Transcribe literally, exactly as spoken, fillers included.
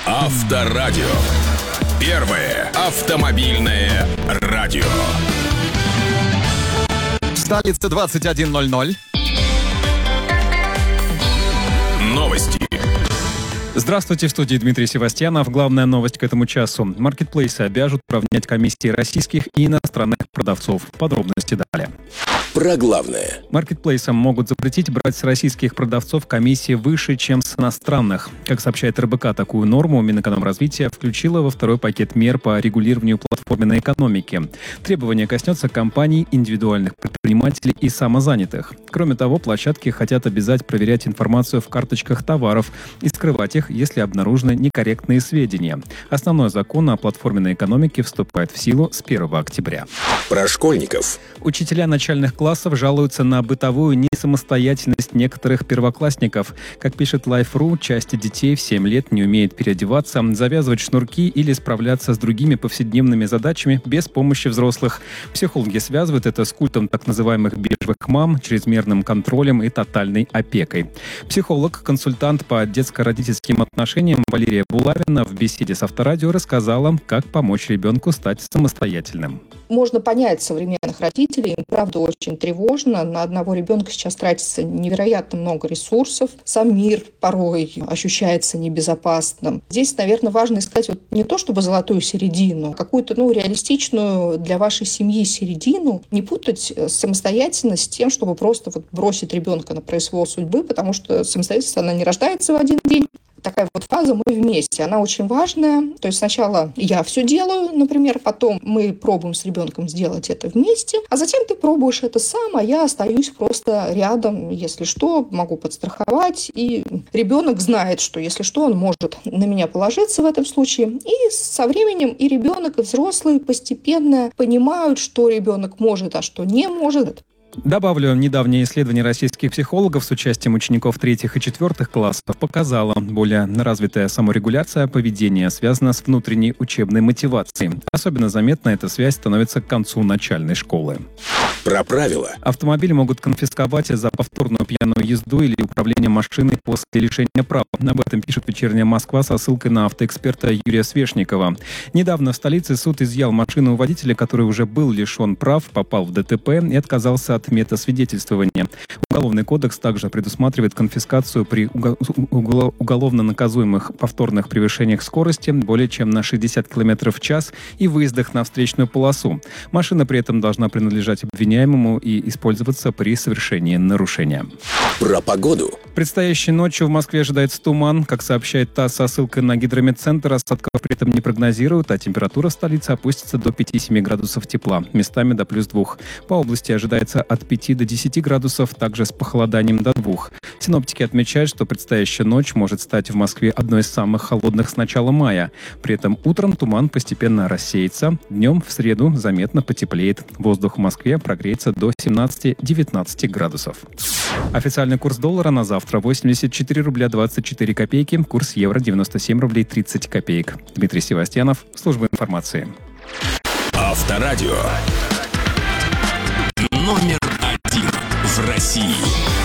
Авторадио. Первое автомобильное радио. Столица двадцать один ноль ноль. Новости. Здравствуйте, в студии Дмитрий Севастьянов. Главная новость к этому часу. Маркетплейсы обяжут уравнять комиссии российских и иностранных продавцов. Подробности далее. Про главное. Маркетплейсам могут запретить брать с российских продавцов комиссии выше, чем с иностранных. Как сообщает эр бэ ка, такую норму Минэкономразвития включила во второй пакет мер по регулированию платформенной экономики. Требование коснется компаний, индивидуальных предпринимателей и самозанятых. Кроме того, площадки хотят обязать проверять информацию в карточках товаров и скрывать их, если обнаружены некорректные сведения. Основной закон о платформенной экономике вступает в силу с первого октября. Про школьников. Учителя начальных классов жалуются на бытовую несамостоятельность некоторых первоклассников. Как пишет лайф точка ру, часть детей в семь лет не умеет переодеваться, завязывать шнурки или справляться с другими повседневными задачами без помощи взрослых. Психологи связывают это с культом так называемых бежевых мам, чрезмерным контролем и тотальной опекой. Психолог, консультант по детско-родительским отношениям Валерия Булавина в беседе с Авторадио рассказала, как помочь ребенку стать самостоятельным. Можно понять современных родителей, им, правда, очень тревожно. На одного ребенка сейчас тратится невероятно много ресурсов. Сам мир порой ощущается небезопасным. Здесь, наверное, важно искать вот не то чтобы золотую середину, а какую-то ну, реалистичную для вашей семьи середину. Не путать самостоятельность с тем, чтобы просто вот бросить ребенка на произвол судьбы, потому что самостоятельность, она не рождается в один день. Такая вот фаза «мы вместе», она очень важная. То есть сначала я все делаю, например, потом мы пробуем с ребенком сделать это вместе, а затем ты пробуешь это сам, а я остаюсь просто рядом, если что, могу подстраховать. И ребенок знает, что если что, он может на меня положиться в этом случае. И со временем и ребенок, и взрослые постепенно понимают, что ребенок может, а что не может. Добавлю, недавнее исследование российских психологов с участием учеников третьих и четвертых классов показало, более развитая саморегуляция поведения связана с внутренней учебной мотивацией. Особенно заметна эта связь становится к концу начальной школы. Про правила. Автомобили могут конфисковать за повторную пьяную езду или управление машиной после лишения прав. Об этом пишет «Вечерняя Москва» со ссылкой на автоэксперта Юрия Свешникова. Недавно в столице суд изъял машину у водителя, который уже был лишен прав, попал в дэ тэ пэ и отказался от метасвидетельствования. Уголовный кодекс также предусматривает конфискацию при уголовно наказуемых повторных превышениях скорости более чем на шестьдесят километров в час и выездах на встречную полосу. Машина при этом должна принадлежать обвиняемому и использоваться при совершении нарушения. Про погоду. Предстоящей ночью в Москве ожидается туман. Как сообщает ТАСС со ссылкой на Гидрометцентр, осадков при этом не прогнозируют, а температура в столице опустится до пяти-семи градусов тепла, местами до плюс двух. По области ожидается от пяти до десяти градусов, также с похолоданием до двух. Синоптики отмечают, что предстоящая ночь может стать в Москве одной из самых холодных с начала мая. При этом утром туман постепенно рассеется. Днем в среду заметно потеплеет. Воздух в Москве прогреется до семнадцати-девятнадцати градусов. Официальный курс доллара на завтра восемьдесят четыре рубля двадцать четыре копейки. Курс евро девяносто семь рублей тридцать копеек. Дмитрий Севастьянов, служба информации. Авторадио. Номер один в России.